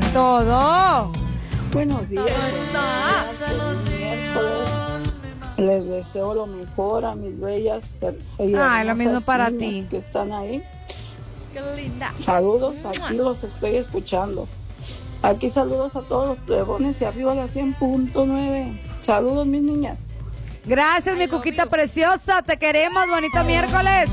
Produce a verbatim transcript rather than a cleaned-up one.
Todo. Buenos días. Buenos días. Les deseo lo mejor a mis bellas. Ay, lo mismo para ti. Que están ahí. Qué linda. Saludos, aquí los estoy escuchando. Aquí saludos a todos los plebones y arriba de la cien punto nueve. Saludos, mis niñas. Gracias, mi cuquita preciosa. Te queremos. Bonito miércoles.